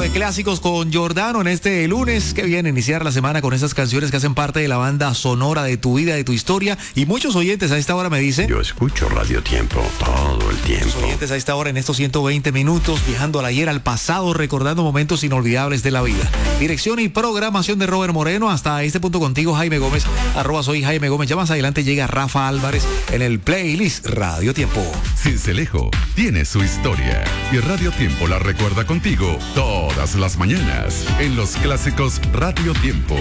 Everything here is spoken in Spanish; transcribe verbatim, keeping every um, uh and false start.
de clásicos con Giordano en este lunes. Que bien iniciar la semana con esas canciones que hacen parte de la banda sonora de tu vida, de tu historia. Y muchos oyentes a esta hora me dicen... Yo escucho Radio Tiempo todo el tiempo. Muchos oyentes a esta hora en estos ciento veinte minutos, viajando al ayer, al pasado, recordando momentos inolvidables de la vida. Dirección y programación de Robert Moreno. Hasta este punto contigo, Jaime Gómez. Arroba soy Jaime Gómez. Ya más adelante llega Rafa Álvarez en el playlist Radio Tiempo. Sincelejo tiene su historia y Radio Tiempo la recuerda contigo todas las mañanas en los clásicos Radio Tiempo.